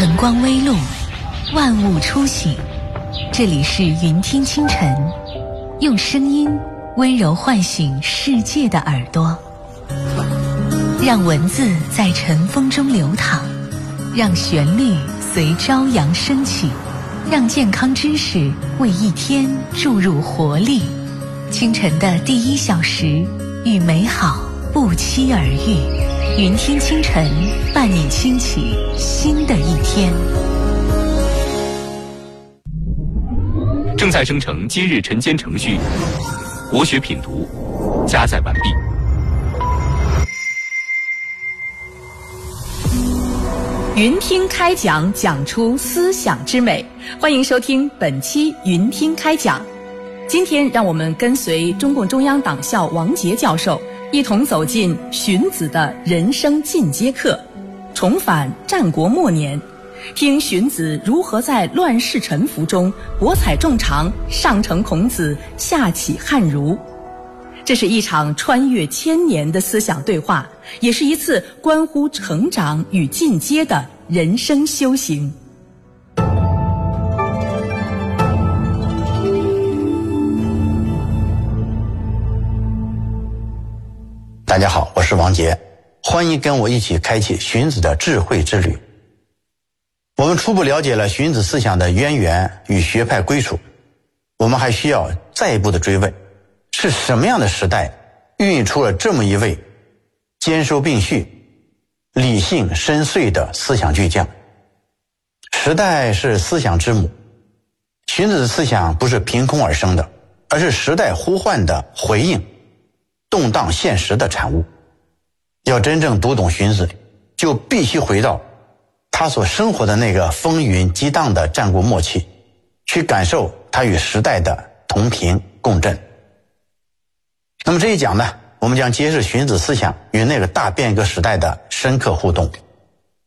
晨光微露，万物初醒。这里是云听清晨，用声音温柔唤醒世界的耳朵，让文字在晨风中流淌，让旋律随朝阳升起，让健康知识为一天注入活力。清晨的第1小时，与美好不期而遇。云听清晨，伴你轻启新的一天。 正在生成今日晨间程序，国学品读加载完毕。 云听开讲，讲出思想之美。欢迎收听本期云听开讲。今天让我们跟随中共中央党校王杰教授一同走进荀子的人生进阶课，重返战国末年，听荀子如何在乱世沉浮中博采众长，上承孔子，下启汉儒。这是一场穿越千年的思想对话，也是一次关乎成长与进阶的人生修行。 大家好，我是王杰，欢迎跟我一起开启荀子的智慧之旅。我们初步了解了荀子思想的渊源与学派归属，我们还需要再一步的追问，是什么样的时代孕育出了这么一位兼收并蓄、理性深邃的思想巨匠？时代是思想之母，荀子的思想不是凭空而生的，而是时代呼唤的回应，动荡现实的产物。要真正读懂荀子，就必须回到他所生活的那个风云激荡的战国末期，去感受他与时代的同频共振。那么这一讲呢，我们将揭示荀子思想与那个大变革时代的深刻互动。